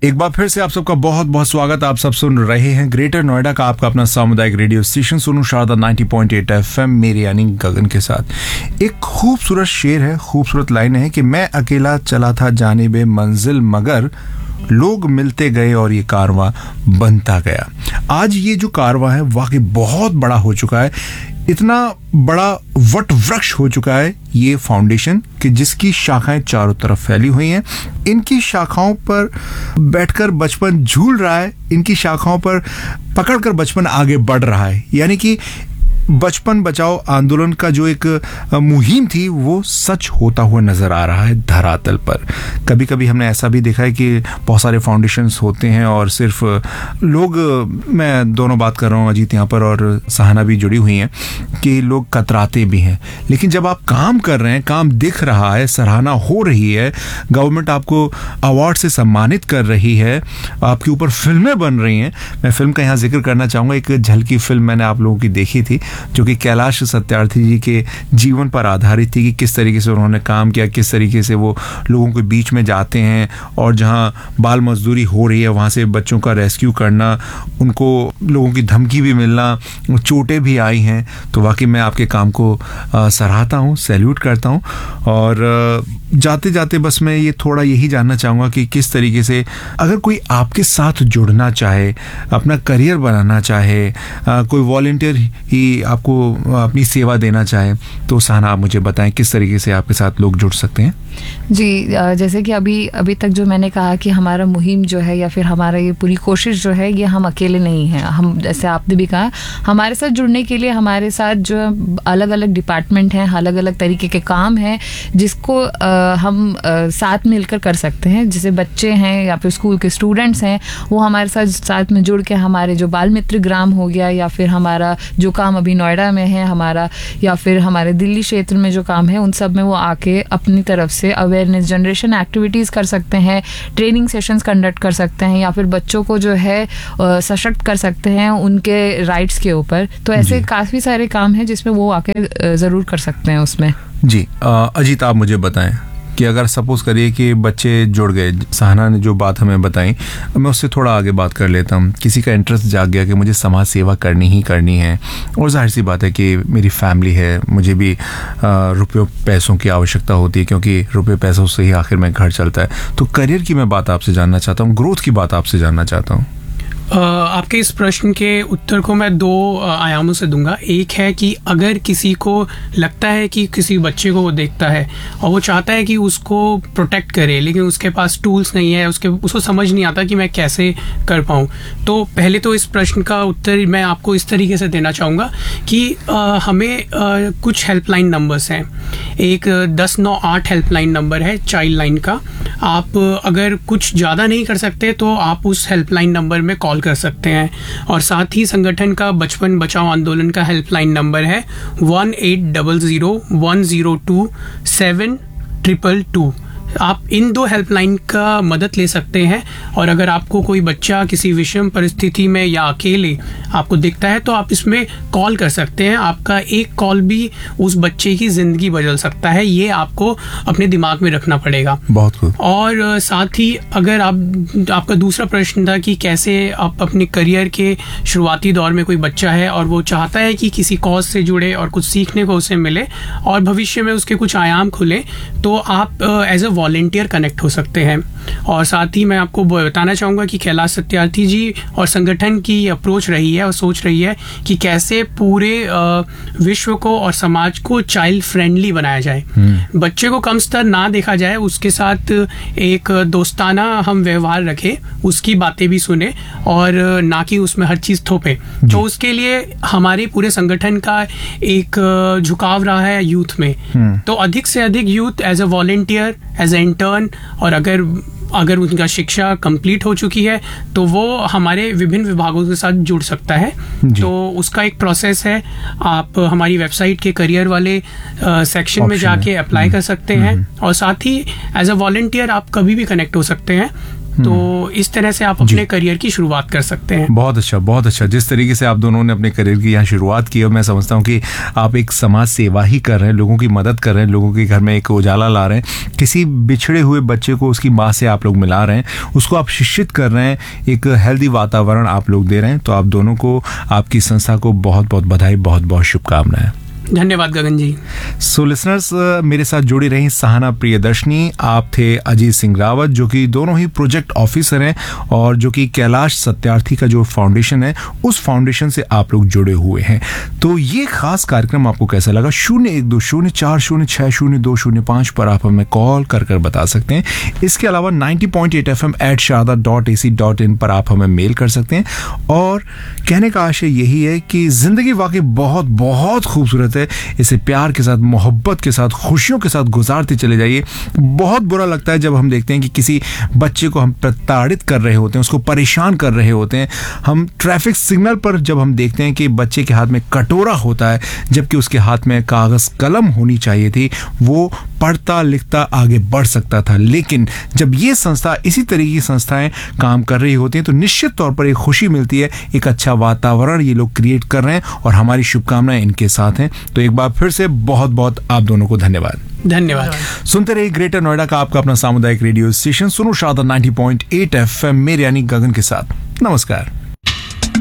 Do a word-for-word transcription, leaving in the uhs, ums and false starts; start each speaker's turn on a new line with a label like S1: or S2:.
S1: एक बार फिर से आप सबका बहुत बहुत स्वागत। आप सब सुन रहे हैं ग्रेटर नोएडा का आपका अपना सामुदायिक रेडियो स्टेशन सोनू शारदा नब्बे पॉइंट आठ एफएम, मेरे यानी गगन के साथ। एक खूबसूरत शेर है, खूबसूरत लाइन है कि मैं अकेला चला था जानिबे मंजिल, मगर लोग मिलते गए और ये कारवां बनता गया। आज ये जो कारवां है वाकई बहुत बड़ा हो चुका है, इतना बड़ा वट वृक्ष हो चुका है ये फाउंडेशन कि जिसकी शाखाएं चारों तरफ फैली हुई हैं। इनकी शाखाओं पर बैठकर बचपन झूल रहा है, इनकी शाखाओं पर पकड़कर बचपन आगे बढ़ रहा है। यानी कि बचपन बचाओ आंदोलन का जो एक मुहिम थी वो सच होता हुआ नजर आ रहा है धरातल पर। कभी कभी हमने ऐसा भी देखा है कि बहुत सारे फाउंडेशंस होते हैं और सिर्फ लोग, मैं दोनों बात कर रहा हूँ, अजीत यहाँ पर और सहाना भी जुड़ी हुई हैं, कि लोग कतराते भी हैं। लेकिन जब आप काम कर रहे हैं, काम दिख रहा है, सराहना हो रही है, गवर्नमेंट आपको अवार्ड से सम्मानित कर रही है, आपके ऊपर फिल्में बन रही हैं। मैं फिल्म का यहाँ जिक्र करना चाहूँगा, एक झलकी फिल्म मैंने आप लोगों की देखी थी जो कि कैलाश सत्यार्थी जी के जीवन पर आधारित थी कि किस तरीके से उन्होंने काम किया, किस तरीके से वो लोगों के बीच में जाते हैं और जहां बाल मजदूरी हो रही है वहां से बच्चों का रेस्क्यू करना, उनको लोगों की धमकी भी मिलना, चोटें भी आई हैं। तो वाकई मैं आपके काम को सराहता हूं, सैल्यूट करता हूं। और जाते जाते बस मैं ये थोड़ा यही जानना चाहूँगा कि किस तरीके से अगर कोई आपके साथ जुड़ना चाहे, अपना करियर बनाना चाहे, कोई वॉलंटियर ही आपको अपनी सेवा देना चाहे, तो सहाना आप मुझे बताएं किस तरीके से आपके साथ लोग जुड़ सकते हैं।
S2: जी, जैसे कि अभी अभी तक जो मैंने कहा कि हमारा मुहिम जो है या फिर हमारा ये पूरी कोशिश जो है ये हम अकेले नहीं हैं। हम, जैसे आपने भी कहा, हमारे साथ जुड़ने के लिए हमारे साथ जो अलग अलग डिपार्टमेंट हैं, अलग अलग तरीके के काम हैं जिसको आ, हम आ, साथ मिलकर कर सकते हैं। जैसे बच्चे हैं या फिर स्कूल के स्टूडेंट्स हैं, वो हमारे साथ साथ में जुड़ के हमारे जो बाल मित्र ग्राम हो गया या फिर हमारा जो काम अभी नोएडा में है हमारा, या फिर हमारे दिल्ली क्षेत्र में जो काम है, उन सब में वो आके अपनी तरफ से अवेयरनेस जनरेशन एक्टिविटीज़ कर सकते हैं, ट्रेनिंग सेशंस कंडक्ट कर सकते हैं, या फिर बच्चों को जो है सशक्त कर सकते हैं उनके राइट्स के ऊपर। तो ऐसे काफ़ी सारे काम हैं जिसमें वो आके ज़रूर कर सकते हैं उसमें।
S1: जी अजीत, आप मुझे बताएं कि अगर सपोज करिए कि बच्चे जुड़ गए, सहाना ने जो बात हमें बताई, मैं उससे थोड़ा आगे बात कर लेता हूँ। किसी का इंटरेस्ट जाग गया कि मुझे समाज सेवा करनी ही करनी है, और जाहिर सी बात है कि मेरी फैमिली है, मुझे भी रुपयों पैसों की आवश्यकता होती है क्योंकि रुपये पैसों से ही आखिर में घर चलता है। तो करियर की मैं बात आपसे जानना चाहता हूँ, ग्रोथ की बात आपसे जानना चाहता हूँ।
S3: Uh, आपके इस प्रश्न के उत्तर को मैं दो आयामों से दूंगा। एक है कि अगर किसी को लगता है कि किसी बच्चे को वो देखता है और वो चाहता है कि उसको प्रोटेक्ट करे, लेकिन उसके पास टूल्स नहीं है, उसके उसको समझ नहीं आता कि मैं कैसे कर पाऊँ, तो पहले तो इस प्रश्न का उत्तर मैं आपको इस तरीके से देना चाहूँगा कि uh, हमें uh, कुछ हेल्पलाइन नंबर्स हैं। एक दस नौ आठ हेल्पलाइन नंबर है चाइल्ड लाइन का। आप अगर कुछ ज़्यादा नहीं कर सकते तो आप उस हेल्पलाइन नंबर में कॉल कर सकते हैं। और साथ ही संगठन का बचपन बचाओ आंदोलन का हेल्पलाइन नंबर है one eight double zero one zero two seven triple two. आप इन दो हेल्पलाइन का मदद ले सकते हैं। और अगर आपको कोई बच्चा किसी विषम परिस्थिति में या अकेले आपको दिखता है तो आप इसमें कॉल कर सकते हैं। आपका एक कॉल भी उस बच्चे की ज़िंदगी बदल सकता है, ये आपको अपने दिमाग में रखना पड़ेगा।
S1: बहुत खूब।
S3: और साथ ही अगर आप, आपका दूसरा प्रश्न था कि कैसे आप अपने करियर के शुरुआती दौर में कोई बच्चा है और वो चाहता है कि किसी कॉज से जुड़े और कुछ सीखने को उसे मिले और भविष्य में उसके कुछ आयाम खुले, तो आप एज अ वॉलंटियर कनेक्ट हो सकते हैं। और साथ ही मैं आपको बताना चाहूँगा कि कैलाश सत्यार्थी जी और संगठन की अप्रोच रही है और सोच रही है कि कैसे पूरे विश्व को और समाज को चाइल्ड फ्रेंडली बनाया जाए, बच्चे को कम स्तर ना देखा जाए, उसके साथ एक दोस्ताना हम व्यवहार रखें, उसकी बातें भी सुने और ना कि उसमें हर चीज़ थोपे। तो उसके लिए हमारे पूरे संगठन का एक झुकाव रहा है यूथ में। तो अधिक से अधिक youth as a volunteer, as a intern, और अगर अगर उनका शिक्षा कंप्लीट हो चुकी है तो वो हमारे विभिन्न विभागों के साथ जुड़ सकता है। तो उसका एक प्रोसेस है। आप हमारी वेबसाइट के करियर वाले सेक्शन में जाके अप्लाई कर सकते हैं। और साथ ही एज अ वॉलंटियर आप कभी भी कनेक्ट हो सकते हैं। तो इस तरह से आप अपने करियर की शुरुआत कर सकते हैं।
S1: बहुत अच्छा, बहुत अच्छा। जिस तरीके से आप दोनों ने अपने करियर की यहाँ शुरुआत की, और मैं समझता हूँ कि आप एक समाज सेवा ही कर रहे हैं, लोगों की मदद कर रहे हैं, लोगों के घर में एक उजाला ला रहे हैं, किसी बिछड़े हुए बच्चे को उसकी माँ से आप लोग मिला रहे हैं, उसको आप शिक्षित कर रहे हैं, एक हेल्दी वातावरण आप लोग दे रहे हैं। तो आप दोनों को, आपकी संस्था को बहुत बहुत बधाई, बहुत बहुत शुभकामनाएं।
S3: धन्यवाद गगन जी।
S1: सो लिसनर्स, मेरे साथ जुड़ी रही सहाना प्रियदर्शनी, आप थे अजीत सिंह रावत, जो कि दोनों ही प्रोजेक्ट ऑफिसर हैं और जो कि कैलाश सत्यार्थी का जो फाउंडेशन है, उस फाउंडेशन से आप लोग जुड़े हुए हैं। तो ये खास कार्यक्रम आपको कैसा लगा? शून्य एक दो शून्य चार शून्य छह शून्य दो शून्य पाँच पर आप हमें कॉल कर कर बता सकते हैं। इसके अलावा ninety point eight F M eight Sharda dot A C dot in पर आप हमें मेल कर सकते हैं। और कहने का आशय यही है कि जिंदगी वाकई बहुत बहुत खूबसूरत है। इसे प्यार के साथ, मोहब्बत के साथ, खुशियों के साथ गुजारते चले जाइए। बहुत बुरा लगता है जब हम देखते हैं कि किसी बच्चे को हम प्रताड़ित कर रहे होते हैं, उसको परेशान कर रहे होते हैं। हम ट्रैफिक सिग्नल पर जब हम देखते हैं कि बच्चे के हाथ में कटोरा होता है, जबकि उसके हाथ में कागज कलम होनी चाहिए थी, वो पढ़ता लिखता आगे बढ़ सकता था। लेकिन जब ये संस्था, इसी तरीके की संस्थाएं काम कर रही होती हैं, तो निश्चित तौर पर एक खुशी मिलती है, एक अच्छा वातावरण ये लोग क्रिएट कर रहे हैं, और हमारी शुभकामनाएं इनके साथ हैं। तो एक बार फिर से बहुत बहुत आप दोनों को धन्यवाद।
S3: धन्यवाद।
S1: सुनते रहिए ग्रेटर नोएडा का आपका अपना सामुदायिक रेडियो स्टेशन सुनो Sharda ninety point eight F M, मेरे यानी गगन के साथ। नमस्कार।